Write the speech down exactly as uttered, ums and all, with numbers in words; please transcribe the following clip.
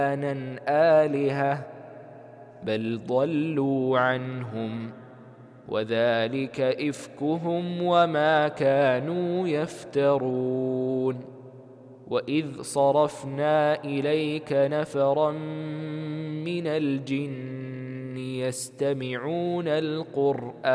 آلهة بل ضلوا عنهم وذلك إفكهم وما كانوا يفترون. وإذ صرفنا إليك نفرا من الجن يستمعون القرآن